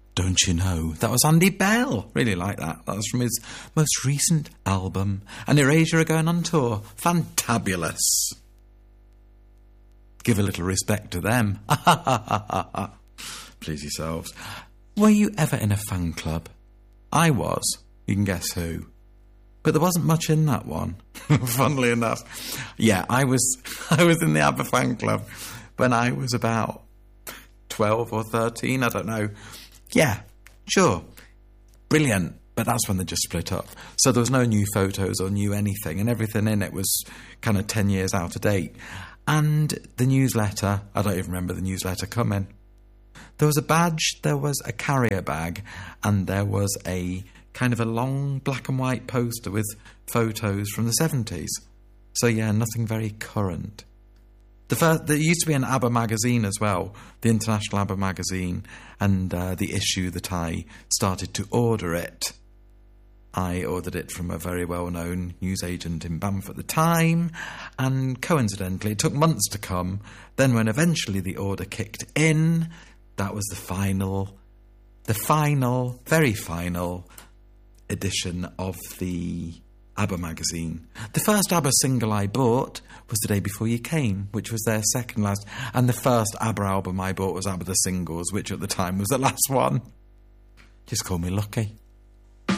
Don't You Know? That was Andy Bell. Really like that. That was from his most recent album. And Erasure are going on tour. Fantabulous. Give a little respect to them. Please yourselves. Were you ever in a fan club? I was. You can guess who. But there wasn't much in that one. Funnily enough. Yeah, I was in the ABBA fan club when I was about 12 or 13, I don't know. Yeah, sure. Brilliant. But that's when they just split up. So there was no new photos or new anything, and everything in it was kind of 10 years out of date. And the newsletter, I don't even remember the newsletter coming. There was a badge, there was a carrier bag, and there was a kind of a long black and white poster with photos from the 70s. So yeah, nothing very current. There used to be an ABBA magazine as well, the International ABBA magazine, and the issue that I started to order it. I ordered it from a very well-known newsagent in Banff at the time, and coincidentally, it took months to come. Then when eventually the order kicked in, that was the final, very final edition of the ABBA magazine. The first ABBA single I bought was The Day Before You Came, which was their second last, and the first ABBA album I bought was ABBA The Singles, which at the time was the last one. Just call me lucky.